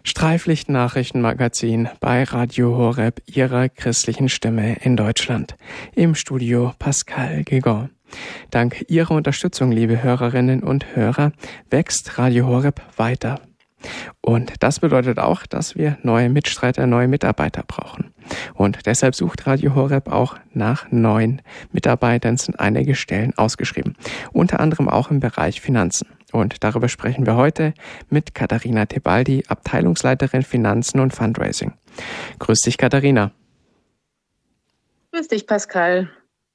Streiflicht-Nachrichtenmagazin bei Radio Horeb, Ihrer christlichen Stimme in Deutschland. Im Studio Pascal Guégan. Dank Ihrer Unterstützung, liebe Hörerinnen und Hörer, wächst Radio Horeb weiter. Und das bedeutet auch, dass wir neue Mitstreiter, neue Mitarbeiter brauchen. Und deshalb sucht Radio Horeb auch nach neuen Mitarbeitern, sind einige Stellen ausgeschrieben. Unter anderem auch im Bereich Finanzen. Und darüber sprechen wir heute mit Katharina Tebaldi, Abteilungsleiterin Finanzen und Fundraising. Grüß dich, Katharina. Grüß dich, Pascal.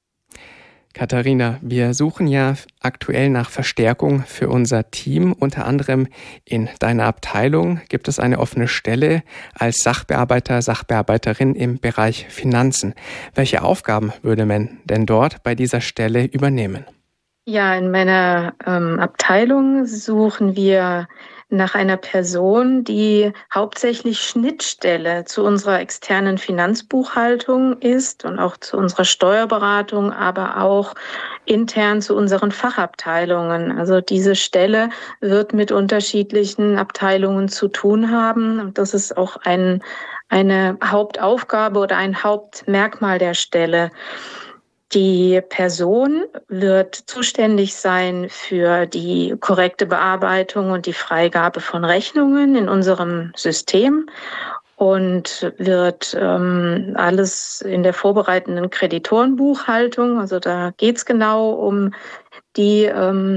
Katharina, wir suchen ja aktuell nach Verstärkung für unser Team. Unter anderem in deiner Abteilung gibt es eine offene Stelle als Sachbearbeiter, Sachbearbeiterin im Bereich Finanzen. Welche Aufgaben würde man denn dort bei dieser Stelle übernehmen? Ja, in meiner Abteilung suchen wir nach einer Person, die hauptsächlich Schnittstelle zu unserer externen Finanzbuchhaltung ist und auch zu unserer Steuerberatung, aber auch intern zu unseren Fachabteilungen. Also diese Stelle wird mit unterschiedlichen Abteilungen zu tun haben. Und das ist auch eine Hauptaufgabe oder ein Hauptmerkmal der Stelle. Die Person wird zuständig sein für die korrekte Bearbeitung und die Freigabe von Rechnungen in unserem System und wird alles in der vorbereitenden Kreditorenbuchhaltung, also da geht's genau um die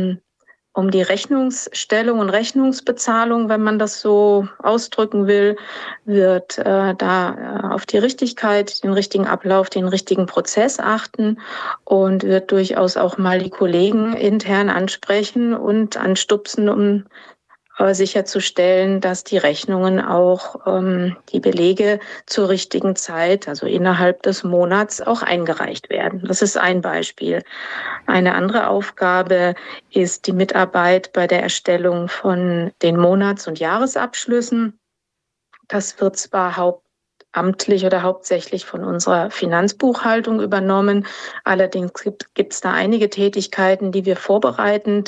Rechnungsstellung und Rechnungsbezahlung, wenn man das so ausdrücken will, wird da auf die Richtigkeit, den richtigen Ablauf, den richtigen Prozess achten und wird durchaus auch mal die Kollegen intern ansprechen und anstupsen, um sicherzustellen, dass die Rechnungen auch die Belege zur richtigen Zeit, also innerhalb des Monats, auch eingereicht werden. Das ist ein Beispiel. Eine andere Aufgabe ist die Mitarbeit bei der Erstellung von den Monats- und Jahresabschlüssen. Das wird zwar hauptamtlich oder hauptsächlich von unserer Finanzbuchhaltung übernommen. Allerdings gibt es da einige Tätigkeiten, die wir vorbereitend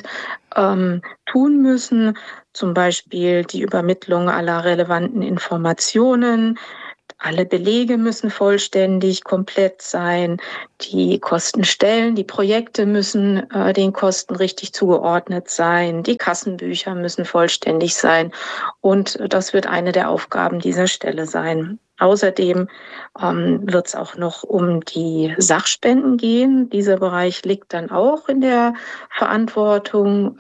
tun müssen. Zum Beispiel die Übermittlung aller relevanten Informationen. Alle Belege müssen vollständig, komplett sein. Die Kostenstellen, die Projekte müssen den Kosten richtig zugeordnet sein. Die Kassenbücher müssen vollständig sein. Und das wird eine der Aufgaben dieser Stelle sein. Außerdem wird es auch noch um die Sachspenden gehen. Dieser Bereich liegt dann auch in der Verantwortung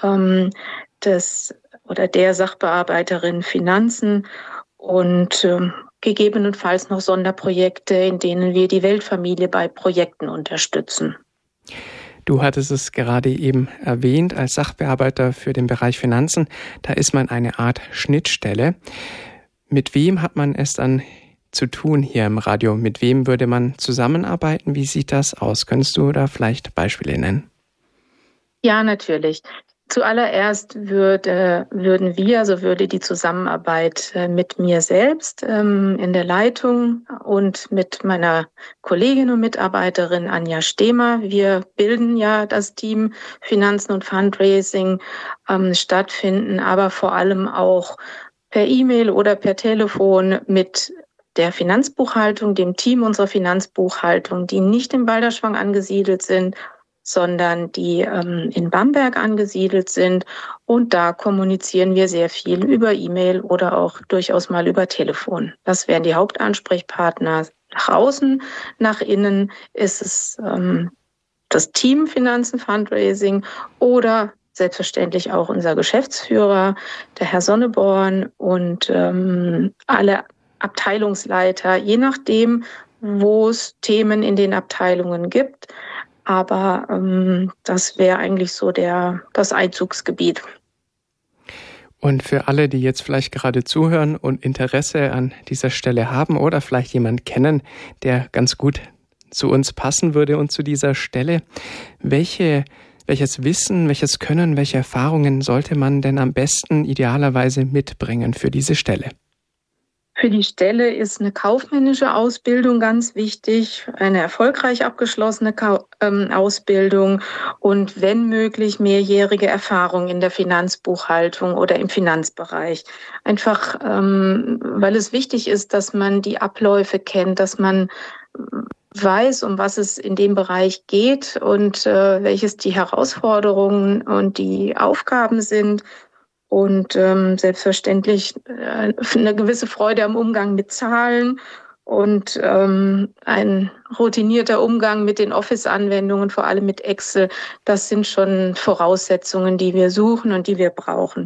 der Sachbearbeiterin Finanzen und gegebenenfalls noch Sonderprojekte, in denen wir die Weltfamilie bei Projekten unterstützen. Du hattest es gerade eben erwähnt, als Sachbearbeiter für den Bereich Finanzen, da ist man eine Art Schnittstelle. Mit wem hat man es dann zu tun hier im Radio? Mit wem würde man zusammenarbeiten? Wie sieht das aus? Könntest du da vielleicht Beispiele nennen? Ja, natürlich. Zuallererst würde die Zusammenarbeit mit mir selbst in der Leitung und mit meiner Kollegin und Mitarbeiterin Anja Stehmer. Wir bilden ja das Team Finanzen und Fundraising stattfinden, aber vor allem auch per E-Mail oder per Telefon mit der Finanzbuchhaltung, dem Team unserer Finanzbuchhaltung, die nicht in Balderschwang angesiedelt sind, sondern die in Bamberg angesiedelt sind. Und da kommunizieren wir sehr viel über E-Mail oder auch durchaus mal über Telefon. Das wären die Hauptansprechpartner. Nach außen, nach innen ist es das Team Finanzen Fundraising oder selbstverständlich auch unser Geschäftsführer, der Herr Sonneborn und alle Abteilungsleiter, je nachdem, wo es Themen in den Abteilungen gibt. Aber das wäre eigentlich so das Einzugsgebiet. Und für alle, die jetzt vielleicht gerade zuhören und Interesse an dieser Stelle haben oder vielleicht jemanden kennen, der ganz gut zu uns passen würde und zu dieser Stelle, welches Wissen, welches Können, welche Erfahrungen sollte man denn am besten idealerweise mitbringen für diese Stelle? Für die Stelle ist eine kaufmännische Ausbildung ganz wichtig, eine erfolgreich abgeschlossene Ausbildung und wenn möglich mehrjährige Erfahrung in der Finanzbuchhaltung oder im Finanzbereich. Einfach, weil es wichtig ist, dass man die Abläufe kennt, dass man weiß, um was es in dem Bereich geht und welches die Herausforderungen und die Aufgaben sind. Und selbstverständlich eine gewisse Freude am Umgang mit Zahlen und ein routinierter Umgang mit den Office-Anwendungen, vor allem mit Excel. Das sind schon Voraussetzungen, die wir suchen und die wir brauchen.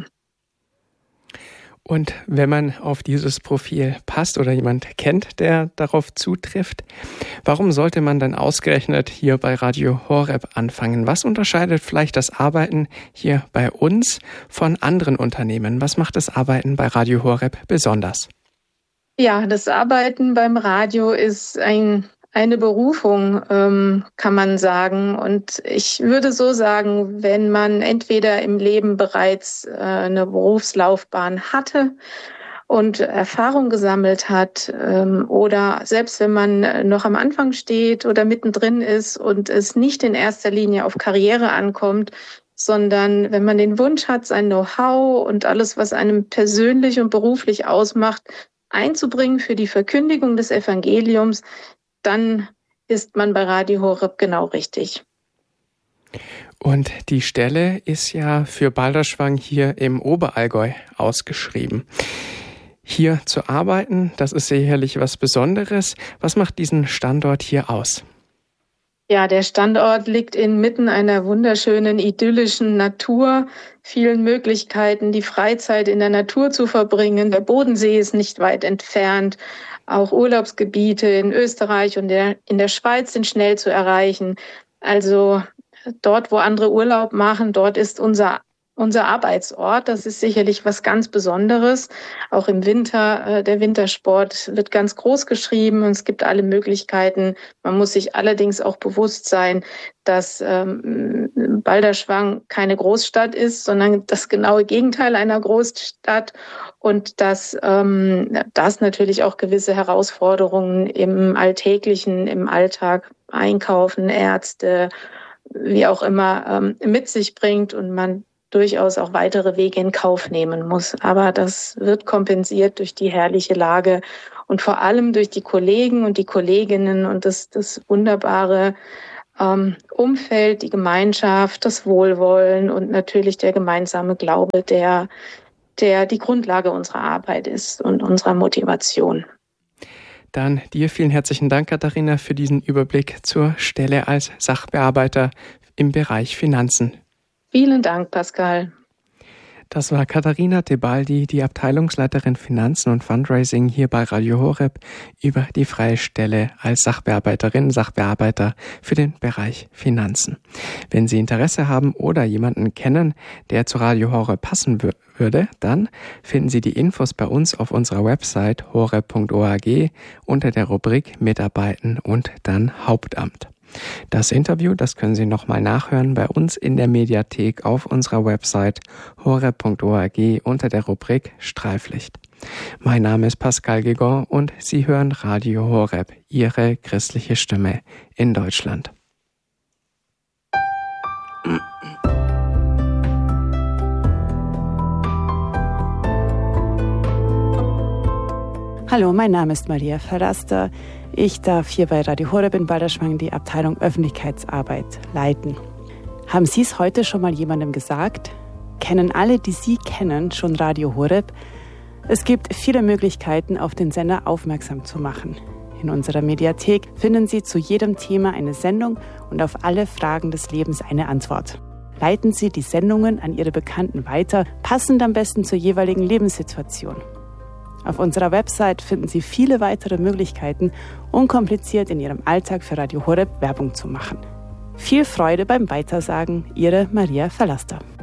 Und wenn man auf dieses Profil passt oder jemand kennt, der darauf zutrifft, warum sollte man dann ausgerechnet hier bei Radio Horeb anfangen? Was unterscheidet vielleicht das Arbeiten hier bei uns von anderen Unternehmen? Was macht das Arbeiten bei Radio Horeb besonders? Ja, das Arbeiten beim Radio ist eine Berufung, kann man sagen. Und ich würde so sagen, wenn man entweder im Leben bereits eine Berufslaufbahn hatte und Erfahrung gesammelt hat, oder selbst wenn man noch am Anfang steht oder mittendrin ist und es nicht in erster Linie auf Karriere ankommt, sondern wenn man den Wunsch hat, sein Know-how und alles, was einem persönlich und beruflich ausmacht, einzubringen für die Verkündigung des Evangeliums, dann ist man bei Radio Horeb genau richtig. Und die Stelle ist ja für Balderschwang hier im Oberallgäu ausgeschrieben. Hier zu arbeiten, das ist sicherlich was Besonderes. Was macht diesen Standort hier aus? Ja, der Standort liegt inmitten einer wunderschönen, idyllischen Natur, vielen Möglichkeiten, die Freizeit in der Natur zu verbringen. Der Bodensee ist nicht weit entfernt. Auch Urlaubsgebiete in Österreich und in der Schweiz sind schnell zu erreichen. Also dort, wo andere Urlaub machen, dort ist unser Arbeitsort. Das ist sicherlich was ganz Besonderes. Auch im Winter, der Wintersport wird ganz groß geschrieben und es gibt alle Möglichkeiten. Man muss sich allerdings auch bewusst sein, dass Balderschwang keine Großstadt ist, sondern das genaue Gegenteil einer Großstadt und dass das natürlich auch gewisse Herausforderungen im Alltäglichen, im Alltag, Einkaufen, Ärzte, wie auch immer, mit sich bringt und man durchaus auch weitere Wege in Kauf nehmen muss. Aber das wird kompensiert durch die herrliche Lage und vor allem durch die Kollegen und die Kolleginnen und das wunderbare Umfeld, die Gemeinschaft, das Wohlwollen und natürlich der gemeinsame Glaube, der die Grundlage unserer Arbeit ist und unserer Motivation. Dann dir vielen herzlichen Dank, Katharina, für diesen Überblick zur Stelle als Sachbearbeiter im Bereich Finanzen. Vielen Dank, Pascal. Das war Katharina Tebaldi, die Abteilungsleiterin Finanzen und Fundraising hier bei Radio Horeb, über die freie Stelle als Sachbearbeiter für den Bereich Finanzen. Wenn Sie Interesse haben oder jemanden kennen, der zu Radio Horeb passen würde, dann finden Sie die Infos bei uns auf unserer Website horeb.org unter der Rubrik Mitarbeiten und dann Hauptamt. Das Interview, das können Sie nochmal nachhören bei uns in der Mediathek auf unserer Website horeb.org unter der Rubrik Streiflicht. Mein Name ist Pascal Gegon und Sie hören Radio Horeb, Ihre christliche Stimme in Deutschland. Hallo, mein Name ist Maria Verraster. Ich darf hier bei Radio Horeb in Balderschwang die Abteilung Öffentlichkeitsarbeit leiten. Haben Sie es heute schon mal jemandem gesagt? Kennen alle, die Sie kennen, schon Radio Horeb? Es gibt viele Möglichkeiten, auf den Sender aufmerksam zu machen. In unserer Mediathek finden Sie zu jedem Thema eine Sendung und auf alle Fragen des Lebens eine Antwort. Leiten Sie die Sendungen an Ihre Bekannten weiter, passend am besten zur jeweiligen Lebenssituation. Auf unserer Website finden Sie viele weitere Möglichkeiten, unkompliziert in Ihrem Alltag für Radio Horeb Werbung zu machen. Viel Freude beim Weitersagen, Ihre Maria Verlaster.